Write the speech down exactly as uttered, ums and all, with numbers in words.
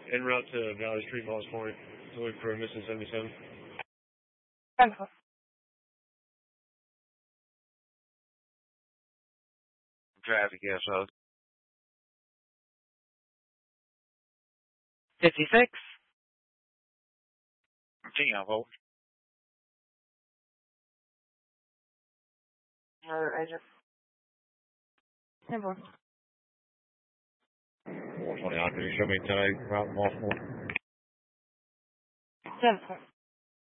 En route to Valley Street, Falls Point. Looking for a missing seventy-seven. ten four. Traffic, yes, so. fifty-six. ten four. Another agent. ten four. one twenty, can you show me tonight, Route Baltimore? ten four.